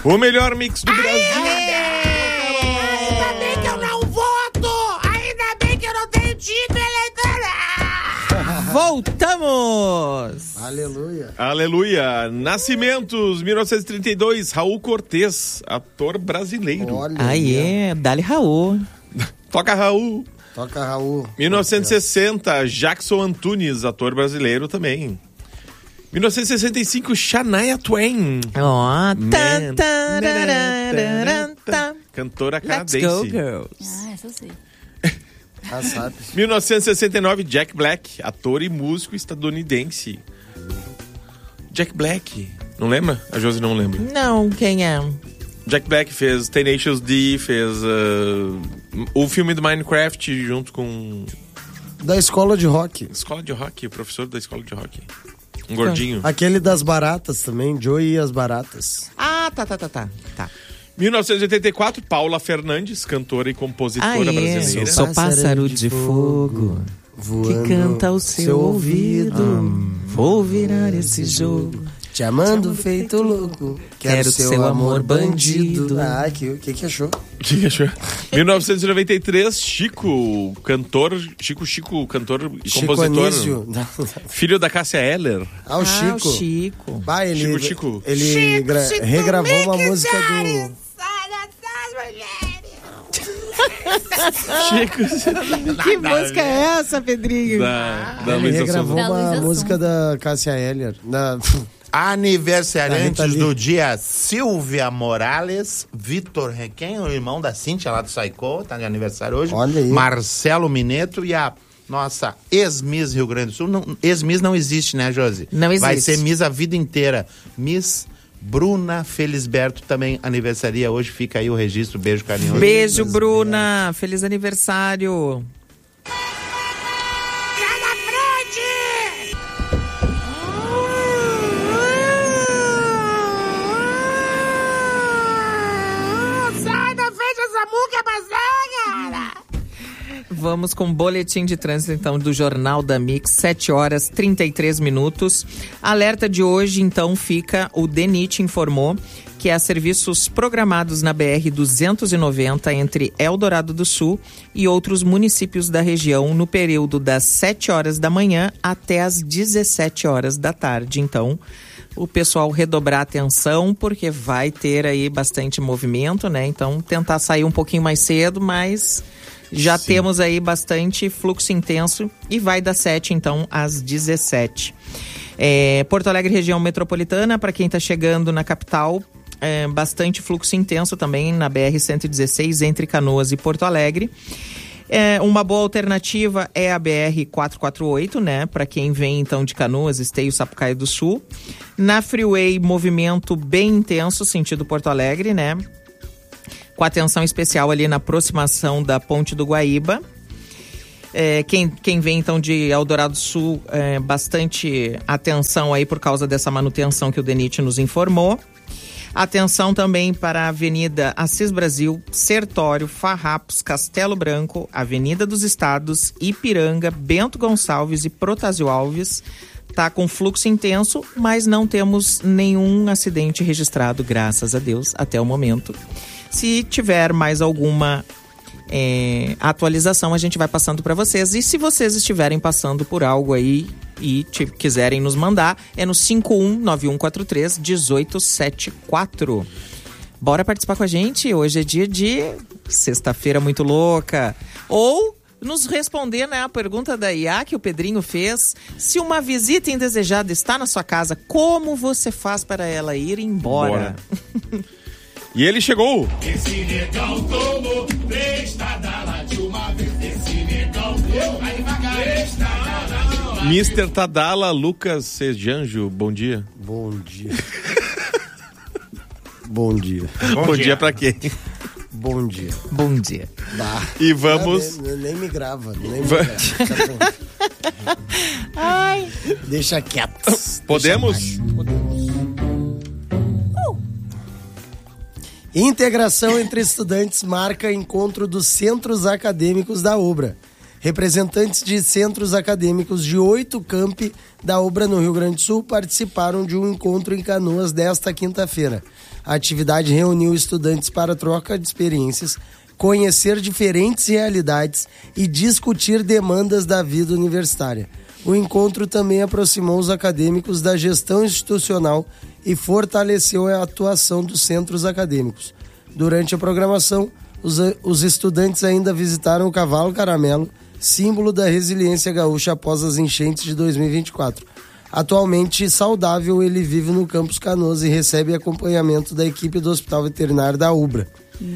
O melhor mix do Brasil. Ainda bem que eu não voto! Ainda bem que eu não tenho título eleitoral! Voltamos! Aleluia. Aleluia. Nascimentos, 1932, Raul Cortez, ator brasileiro. Olha. Dali Raul. Toca Raul. Toca Raul. 1960, Jackson Antunes, ator brasileiro também. 1965, Shania Twain. Cantora canadense. Let's go, girls. Essa eu sei. Ah, sabe. 1969, Jack Black, ator e músico estadunidense. Jack Black. Não lembra? A Josi não lembra. Não, quem é? Jack Black fez Tenacious D, fez o filme do Minecraft junto com... Da escola de rock. Escola de rock, o professor da escola de rock. Um gordinho. Aquele das baratas também, Joey e as baratas. Ah, tá. 1984, Paula Fernandes, cantora e compositora brasileira. Sou pássaro de fogo voando que canta ao seu ouvido. Vou virar esse jogo. Te amando feito louco. Quero seu amor bandido. Ah, que achou? O que achou? 1993, Chico, cantor e compositor. Anísio. Filho da Cássia Eller. Ah, o Chico. Chico. Bah, ele Chico. Ele regravou uma música do... Chico. Que música é essa, Pedrinho? Da Ele Luísa regravou Sonza. Da uma Luísa música da Cássia Eller. Aniversariantes Tá do dia, Silvia Morales, Vitor Requem, o irmão da Cíntia lá do Saicó, tá de aniversário hoje. Olha aí. Marcelo Mineto e a nossa ex-Miss Rio Grande do Sul. Ex-Miss não existe, né, Josi? Não existe. Vai ser Miss a vida inteira. Miss Bruna Felisberto também aniversaria hoje. Fica aí o registro. Beijo carinhoso. Beijo, Bruna. Feliz aniversário. Sai da frente! Sai da frente essa muca passar, cara! Vamos com o boletim de trânsito, então, do Jornal da Mix, 7h33. Alerta de hoje, então, fica, o DENIT informou que há serviços programados na BR-290 entre Eldorado do Sul e outros municípios da região no período das 7 horas da manhã até as 17 horas da tarde. Então, o pessoal redobrar a atenção, porque vai ter aí bastante movimento, né? Então, tentar sair um pouquinho mais cedo, mas... Já temos aí bastante fluxo intenso e vai das 7, então, às 17. Porto Alegre, região metropolitana, para quem está chegando na capital, bastante fluxo intenso também na BR-116, entre Canoas e Porto Alegre. Uma boa alternativa é a BR-448, né? Para quem vem, então, de Canoas, Esteio, Sapucaia do Sul. Na Freeway, movimento bem intenso, sentido Porto Alegre, né? Com atenção especial ali na aproximação da Ponte do Guaíba. Quem vem então de Eldorado do Sul, bastante atenção aí por causa dessa manutenção que o DENIT nos informou. Atenção também para a Avenida Assis Brasil, Sertório, Farrapos, Castelo Branco, Avenida dos Estados, Ipiranga, Bento Gonçalves e Protásio Alves. Tá com fluxo intenso, mas não temos nenhum acidente registrado, graças a Deus, até o momento. Se tiver mais alguma atualização, a gente vai passando para vocês. E se vocês estiverem passando por algo aí e quiserem nos mandar, é no 5191431874. Bora participar com a gente. Hoje é dia de sexta-feira muito louca. Ou nos responder, né, a pergunta da IA que o Pedrinho fez. Se uma visita indesejada está na sua casa, como você faz para ela ir embora? E ele chegou. Esse negão tomou 3 Tadala de uma vez. Esse negão vai devagar. 3 Tadala de uma vez. Mr. Tadala, Lucas Sejanjo, bom dia. Bom dia. Bom dia. Bom dia pra quem? Bom dia. Bom dia. Bah. E vamos... Nem me grava, nem me grava. Ai. Deixa quieto. Podemos? Integração entre estudantes marca encontro dos centros acadêmicos da UBRA. Representantes de centros acadêmicos de 8 campi da Ubra no Rio Grande do Sul participaram de um encontro em Canoas desta quinta-feira. A atividade reuniu estudantes para troca de experiências, conhecer diferentes realidades e discutir demandas da vida universitária. O encontro também aproximou os acadêmicos da gestão institucional e fortaleceu a atuação dos centros acadêmicos. Durante a programação, os estudantes ainda visitaram o Cavalo Caramelo, símbolo da resiliência gaúcha após as enchentes de 2024. Atualmente saudável, ele vive no Campus Canoas e recebe acompanhamento da equipe do Hospital Veterinário da Ubra.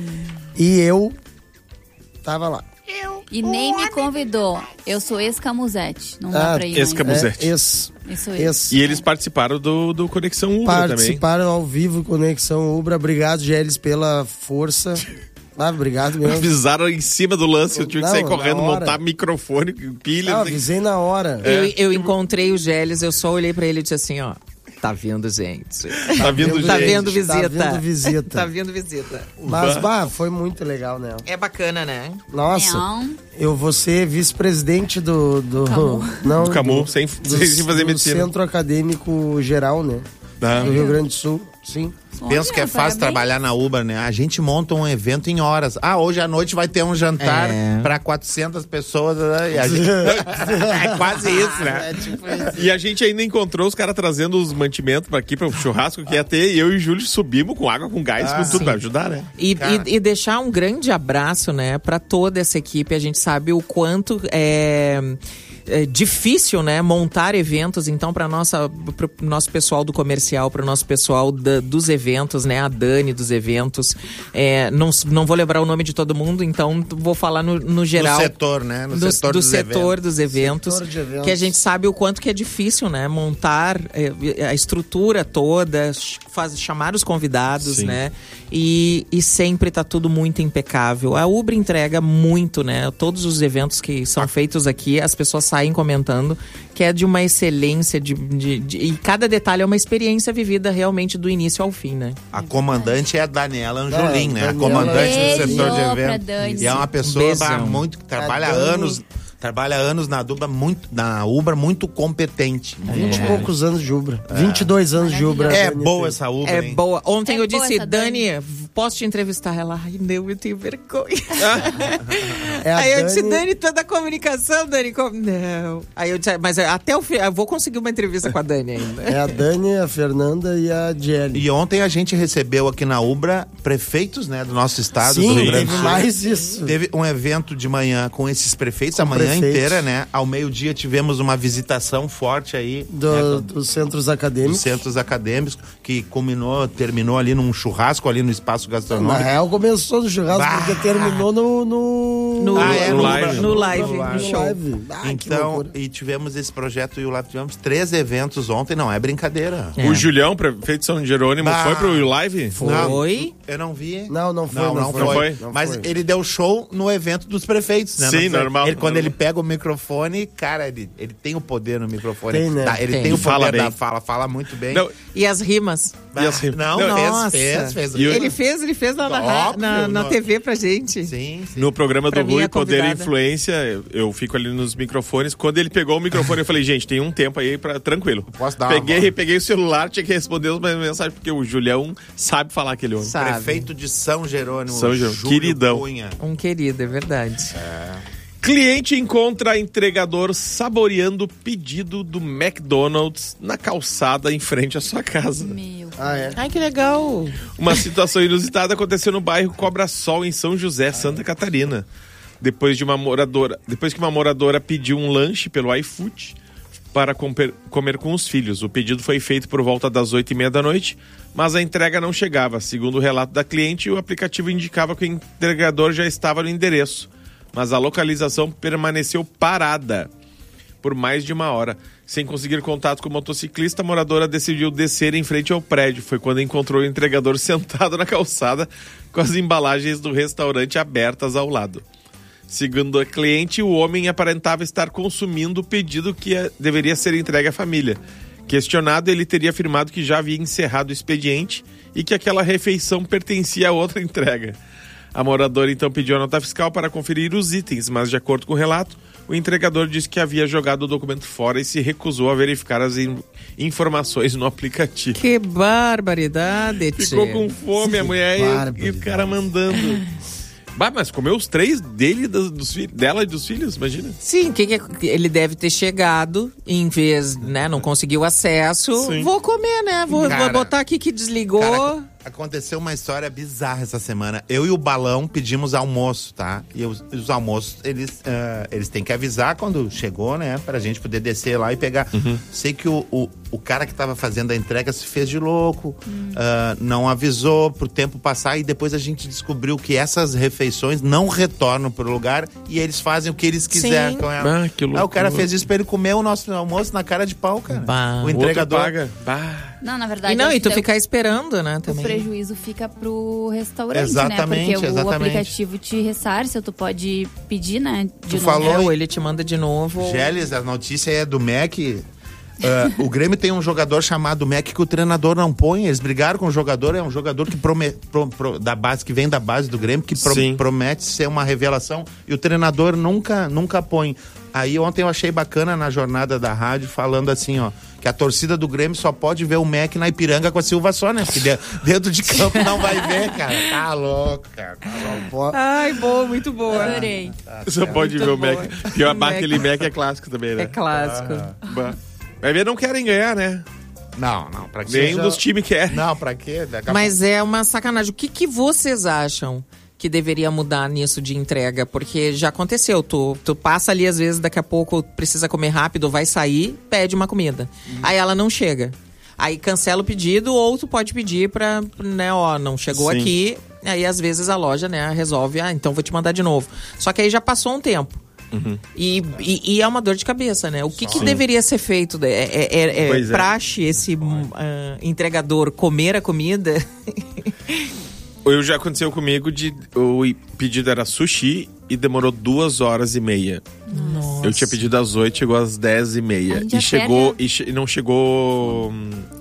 E eu tava lá. E nem me convidou. Eu sou ex-Camuzete. Não dá pra ir. Ex-Camuzete. Isso aí. E eles participaram do Conexão Ubra também. Participaram ao vivo Conexão Ubra. Obrigado, Gélis, pela força. Obrigado mesmo. Avisaram em cima do lance, eu tive que sair correndo, montar microfone, pilha. Avisei na hora. Eu encontrei o Gélis, eu só olhei pra ele e disse assim, ó. Tá vindo gente. Tá vindo Tá gente. vindo visita. Tá vindo visita. Tá vindo visita. Mas, foi muito legal, né? É bacana, né? Nossa, Não. eu vou ser vice-presidente do Do Camu, sem fazer medicina. Centro Acadêmico Geral, né? Do Rio Grande do Sul, sim. Penso que é fácil trabalhar na Ubra, né? A gente monta um evento em horas. Hoje à noite vai ter um jantar para 400 pessoas. Né? E a gente... é quase isso, né? É tipo isso. E a gente ainda encontrou os caras trazendo os mantimentos pra aqui, para o churrasco que ia ter. E eu e o Júlio subimos com água, com gás, com tudo pra ajudar, né? E deixar um grande abraço, né, pra toda essa equipe. A gente sabe o quanto é difícil, né, montar eventos. Então, pro nosso pessoal do comercial, pro nosso pessoal dos eventos, né, a Dani dos eventos, não vou lembrar o nome de todo mundo, então vou falar no geral. No setor, né? No setor dos eventos. Setor de eventos. Que a gente sabe o quanto que é difícil, né, montar a estrutura toda, chamar os convidados, Sim. né, e sempre tá tudo muito impecável. A Ubra entrega muito, né, todos os eventos que são feitos aqui, as pessoas saem comentando que é de uma excelência, e cada detalhe é uma experiência vivida realmente do início ao fim, né? A comandante é a Daniela Anjolim, né? A Daniela. comandante do Beijo setor de pra eventos. Dani. E é uma pessoa Beijão. que trabalha A Dani. anos na Ubra, muito competente. 20 e poucos anos de Ubra. 22 anos de Ubra. É Dani boa tem. essa Ubra, É hein? boa. Ontem É eu boa disse, essa Dani. Dani, posso te entrevistar? Ela, ai, não, eu tenho vergonha. É a Aí eu disse, Dani- Dani, toda a comunicação, Dani, não. Aí eu disse, mas até o fim, eu vou conseguir uma entrevista com a Dani ainda. É a Dani, a Fernanda e a Jelly. E ontem a gente recebeu aqui na Ubra prefeitos, né, do nosso estado, do Sim, Rio Grande do teve Sul. mais isso. Teve um evento de manhã com esses prefeitos, Com a manhã prefeitos. inteira, né? Ao meio-dia tivemos uma visitação forte aí, né, Dos centros dos acadêmicos. centros acadêmicos, que terminou ali num churrasco ali no espaço Na gastronômico. real, começou no churrasco Bah! porque terminou no No live. no live, No no show. live. Ah, que Então, loucura. e tivemos esse projeto e o Live, tivemos 3 eventos ontem, não é brincadeira. É. O Julião, prefeito de São Jerônimo, Bah. foi pro live? Foi? Eu não vi. Não foi. Não foi. Não Mas foi. ele deu show no evento dos prefeitos, né? Sim, normal. Quando ele pega o microfone, cara, ele tem o poder no microfone. Tem, né? Ele Tem. tem o Fala poder da bem. fala muito bem. Não, E as rimas? Bah, e assim- não, Nossa. fez. E eu- Ele fez lá Óbvio, na não. TV pra gente. Sim. no programa Pra do mim, Rui, a Poder e convidada. Influência, eu fico ali nos microfones. Quando ele pegou o microfone, eu falei, gente, tem um tempo aí tranquilo. Posso dar uma Peguei o celular, tinha que responder as mensagens, porque o Julião sabe falar aquele homem. Sabe. Prefeito de São Jerônimo, São Jerônimo, Júlio queridão. Cunha. Um querido, é verdade. Cliente encontra entregador saboreando pedido do McDonald's na calçada em frente à sua casa. Meu. Ah, é? Ai, que legal. Uma situação inusitada aconteceu no bairro Cobra Sol, em São José, Santa Catarina. Depois que uma moradora pediu um lanche pelo iFood para comer com os filhos. O pedido foi feito por volta das 8h30 da noite, mas a entrega não chegava. Segundo o relato da cliente, o aplicativo indicava que o entregador já estava no endereço, mas a localização permaneceu parada por mais de 1 hora. Sem conseguir contato com o motociclista, a moradora decidiu descer em frente ao prédio. Foi quando encontrou o entregador sentado na calçada com as embalagens do restaurante abertas ao lado. Segundo a cliente, o homem aparentava estar consumindo o pedido que deveria ser entregue à família. Questionado, ele teria afirmado que já havia encerrado o expediente e que aquela refeição pertencia a outra entrega. A moradora então pediu a nota fiscal para conferir os itens, mas de acordo com o relato, o entregador disse que havia jogado o documento fora e se recusou a verificar as informações no aplicativo. Que barbaridade, Ficou com fome a mulher e o cara mandando. Bah, mas comeu os 3 dele, dela e dos filhos, imagina. Sim, ele deve ter chegado, em vez, né, não conseguiu acesso. Sim. Vou comer, né? Vou botar aqui que desligou. Cara, aconteceu uma história bizarra essa semana. Eu e o Balão pedimos almoço, tá? E os almoços, eles têm que avisar quando chegou, né? Pra gente poder descer lá e pegar. Sei que o cara que tava fazendo a entrega se fez de louco, não avisou pro tempo passar e depois a gente descobriu que essas refeições não retornam pro lugar e eles fazem o que eles quiserem com ela. Que loucura. Aí o cara fez isso pra ele comer o nosso almoço na cara de pau, cara. Bah. O entregador paga. Bah. Não, na verdade... E tu ficar esperando, né, O também. prejuízo fica pro restaurante, Exatamente, né? Porque o exatamente. aplicativo te ressarce, ou tu pode pedir, né? Tu falou Ou ele te manda de novo. Geles, a notícia é do MEC. O Grêmio tem um jogador chamado MEC que o treinador não põe. Eles brigaram com o jogador. É um jogador que da base, que vem da base do Grêmio, que promete ser uma revelação. E o treinador nunca põe. Aí ontem eu achei bacana na jornada da rádio falando assim, ó, que a torcida do Grêmio só pode ver o MEC na Ipiranga com a Silva só, né? Porque dentro de campo não vai ver, cara. Tá louco, cara. Ai, boa, muito boa. Adorei. Só pode ver o Mac. E aquele Mac é clássico também, né? É clássico. Vai ver, não querem ganhar, né? Não, pra quê? Nenhum dos times quer. Não, pra quê? Mas é uma sacanagem. O que vocês acham que deveria mudar nisso de entrega? Porque já aconteceu. Tu passa ali, às vezes, daqui a pouco precisa comer rápido, vai sair, pede uma comida. Aí ela não chega. Aí cancela o pedido ou tu pode pedir pra, né, não chegou aqui. Aí, às vezes, a loja, né, resolve, então vou te mandar de novo. Só que aí já passou um tempo. E é uma dor de cabeça, né? O que deveria ser feito? Praxe esse entregador comer a comida? Já aconteceu comigo o pedido era sushi e demorou 2h30. Nossa. Eu tinha pedido às 8, chegou às 10h30. E chegou e não chegou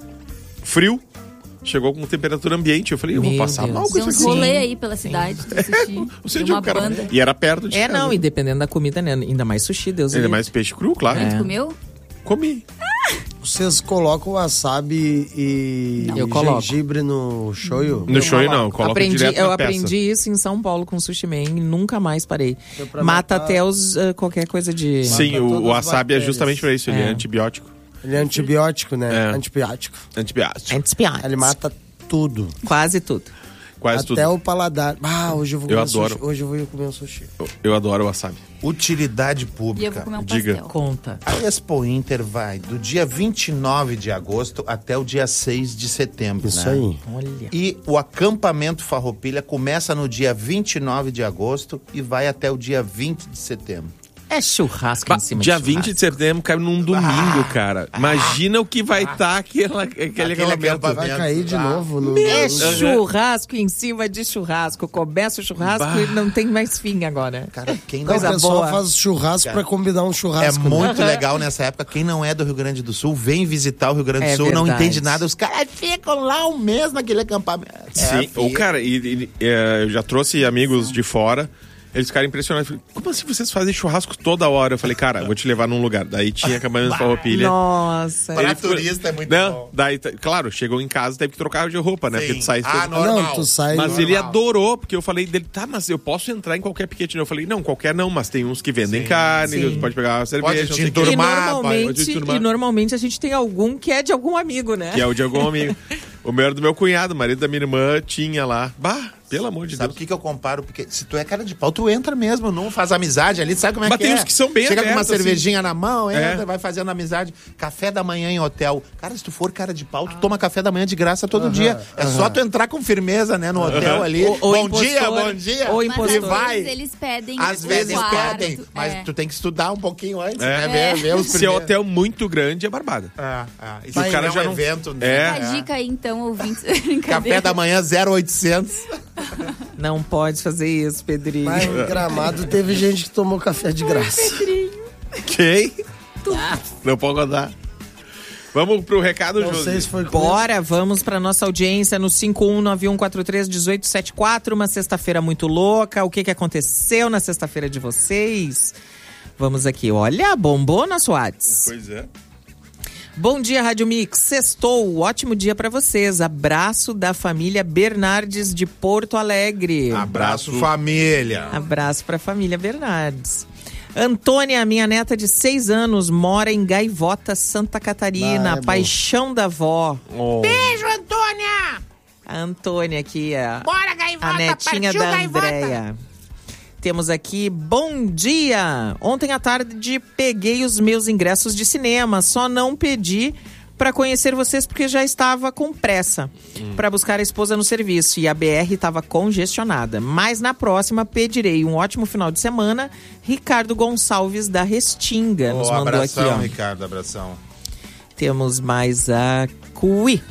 frio. Chegou com temperatura ambiente. Eu falei, eu vou passar mal com Deu isso um aqui. rolê aí pela cidade, do sushi. Você de uma cara, banda. e era perto de casa. E dependendo da comida, né? Ainda mais sushi, Deus Ainda livre. mais peixe cru, claro. Tu comeu? Comi. Vocês colocam wasabi e Eu coloco. gengibre no shoyu? No shoyu não, coloco direto na Eu peça. aprendi isso em São Paulo com Sushi Man e nunca mais parei. pra Mata matar- até qualquer coisa de... Sim, Mata o todas as wasabi é bactérias. justamente pra isso, ele é antibiótico. Ele é antibiótico, né? É. Antibiótico. Antibiótico. Antibióticos. Ele mata tudo. Quase tudo. Quase Até tudo. o paladar. Hoje eu vou Eu comer adoro. sushi. Hoje eu vou comer um sushi. Eu adoro wasabi. Utilidade E eu pública. vou comer um Diga. pastel. Conta. A Expo Inter vai do dia 29 de agosto até o dia 6 de setembro. Isso né? aí. Olha. E o acampamento Farroupilha começa no dia 29 de agosto e vai até o dia 20 de setembro. É churrasco em cima Dia de 20 churrasco. de setembro cai num domingo, cara. Imagina o que vai estar aquele acampamento. acampamento. Vai cair de novo no... É churrasco em cima de churrasco. Começa o churrasco Bah. e não tem mais fim agora. Cara, quem não O Coisa pessoal boa. faz churrasco pra combinar um é churrasco. né? muito legal nessa época. Quem não é do Rio Grande do Sul, vem visitar o Rio Grande do É Sul, não verdade. entende nada. Os caras ficam lá um mês naquele acampamento. Sim, fica. cara, eu já trouxe amigos de fora. Eles ficaram impressionados. Falei, como assim vocês fazem churrasco toda hora? Eu falei, cara, eu vou te levar num lugar. Daí tinha acampamento Farroupilha. Nossa. Pra Ele ficou- turista é muito Não, bom. daí, claro, chegou em casa, teve que trocar de roupa, né? Sim. Porque tu sai Ah, todo- normal. Não, tu sai... Mas normal. ele adorou, porque eu falei dele, tá, mas eu posso entrar em qualquer piquete. Eu falei, não, qualquer não, mas tem uns que vendem carne, Sim. pode pegar uma cerveja, Pode não sei o te quê. E turmar, pode normalmente a gente tem algum que é de algum amigo, né? Que é o de algum amigo. O meu era do meu cunhado, o marido da minha irmã tinha lá. Bah, pelo amor de Sabe Deus. o que eu comparo? Porque se tu é cara de pau, tu entra mesmo, não faz amizade ali, sabe como é Mas que tem é? uns que são bem Chega com uma abertos, assim. cervejinha na mão, entra, É. vai fazendo amizade. Café da manhã em hotel. Cara, se tu for cara de pau, tu toma café da manhã de graça todo dia. É só tu entrar com firmeza, né, no hotel ali. Ou Bom impostor. dia, bom dia. Ou Mas impostor. E às vai. vezes eles pedem Às o vezes quarto. pedem, mas É. tu tem que estudar um pouquinho antes, É. né? Ver os Se é primeiros. hotel muito grande, é barbada. E o cara já não- evento, né? É. Fica a dica aí, então, ouvintes. Café da manhã 0800. Não pode fazer isso, Pedrinho. Mas em Gramado teve gente que tomou café de graça. Quem? Não pode rodar. Vamos pro recado, Não sei Josi? se foi com Bora, vamos para nossa audiência no 5191431874. Uma sexta-feira muito louca. O que aconteceu na sexta-feira de vocês? Vamos aqui. Olha, bombou nosso WhatsApp. Pois é. Bom dia, Rádio Mix. Sextou. Ótimo dia para vocês. Abraço da família Bernardes de Porto Alegre. Abraço, família. Abraço para a família Bernardes. Antônia, minha neta de 6 anos, mora em Gaivota, Santa Catarina. Ah, é bom. Paixão da avó. Beijo, Antônia! A Antônia aqui, Bora, Gaivota! a netinha partiu, da Gaivota. Andréia. Temos aqui, bom dia! Ontem à tarde peguei os meus ingressos de cinema, só não pedi para conhecer vocês porque já estava com pressa para buscar a esposa no serviço e a BR estava congestionada. Mas na próxima pedirei um ótimo final de semana. Ricardo Gonçalves da Restinga nos mandou Abração, aqui, ó. Ricardo, abração. Temos mais a Cui.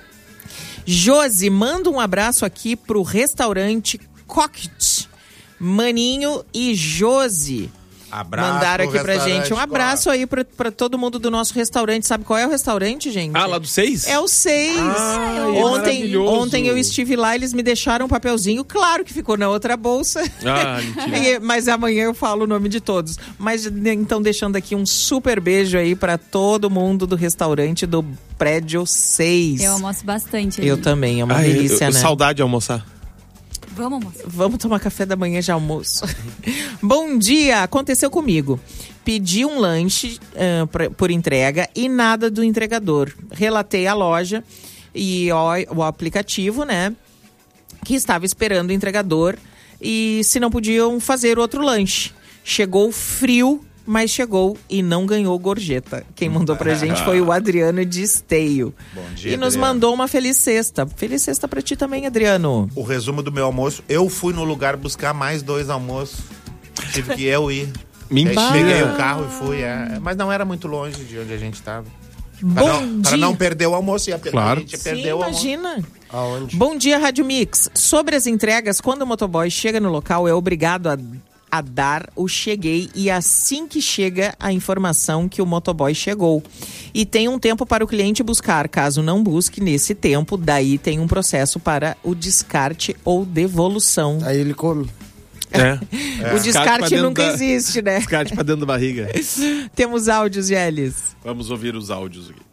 Josi, manda um abraço aqui pro restaurante Cocktail. Maninho e Josi Abraço mandaram pro aqui pra gente. Um restaurante, abraço aí pra todo mundo do nosso restaurante. Sabe qual é o restaurante, gente? Ah, lá do 6? É o 6. Ai, maravilhoso. Ontem eu estive lá, eles me deixaram um papelzinho. Claro que ficou na outra bolsa. Ah, mentira. Mas amanhã eu falo o nome de todos. Mas então deixando aqui um super beijo aí pra todo mundo do restaurante do prédio 6. Eu almoço bastante ali. Eu também, é uma Ai, delícia, né? Saudade de almoçar. Vamos, moça. Vamos tomar café da manhã de almoço. Bom dia, aconteceu comigo. Pedi um lanche por entrega e nada do entregador. Relatei à loja e o aplicativo, né, que estava esperando o entregador e se não podiam fazer outro lanche. Chegou frio, mas chegou e não ganhou gorjeta. Quem mandou pra gente foi o Adriano de Esteio. Bom dia, E nos Adriano. mandou uma feliz sexta. Feliz sexta pra ti também, Adriano. O resumo do meu almoço, eu fui no lugar buscar mais 2 almoços. Tive que eu ir. Mentira. Peguei o carro e fui, mas não era muito longe de onde a gente estava. Bom Para dia. não perder o almoço, Claro. a gente ia Sim, perder o almoço. imagina. Aonde? Bom dia, Rádio Mix. Sobre as entregas, quando o motoboy chega no local, é obrigado a dar o cheguei e assim que chega a informação que o motoboy chegou. E tem um tempo para o cliente buscar. Caso não busque nesse tempo, daí tem um processo para o descarte ou devolução. Aí ele come. É. O descarte pra dentro nunca da- existe, né? Descarte pra dentro da barriga. Temos áudios, Yelis. Vamos ouvir os áudios aqui.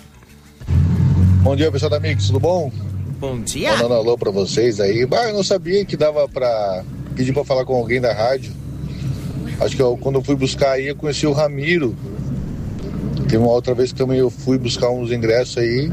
Bom dia, pessoal da Mix, tudo bom? Bom dia. Mandando alô pra vocês aí. Eu não sabia que dava pra pedir pra falar com alguém da rádio. Acho que quando eu fui buscar aí, eu conheci o Ramiro. Teve uma outra vez que também eu fui buscar uns ingressos aí.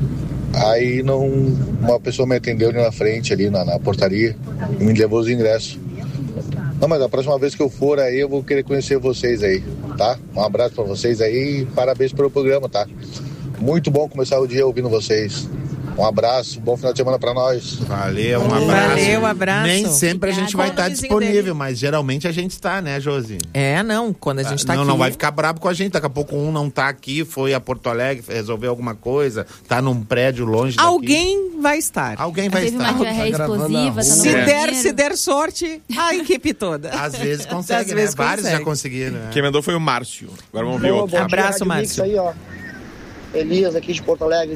Aí uma pessoa me atendeu ali na frente, ali na portaria, e me levou os ingressos. Não, mas a próxima vez que eu for aí, eu vou querer conhecer vocês aí, tá? Um abraço pra vocês aí e parabéns pelo programa, tá? Muito bom começar o dia ouvindo vocês. Um abraço, bom final de semana pra nós. Valeu, um abraço. Valeu, abraço. Nem sempre a gente vai estar Qual o nomezinho disponível, dele? mas geralmente a gente está, né, Josi? É, não. Quando a gente tá não, aqui... não vai ficar brabo com a gente. Daqui a pouco um não tá aqui, foi a Porto Alegre resolver alguma coisa, tá num prédio longe daqui. Alguém vai estar. Alguém vai Teve uma estar. diarreia gravando explosiva, a tá no Se banheiro. der sorte, a equipe toda. Às vezes consegue, Às vezes né? Vários consegue. já conseguiram, né? Quem mandou foi o Márcio. Agora vamos ver outro. Abraço, Márcio. Aí, ó. Elias aqui de Porto Alegre.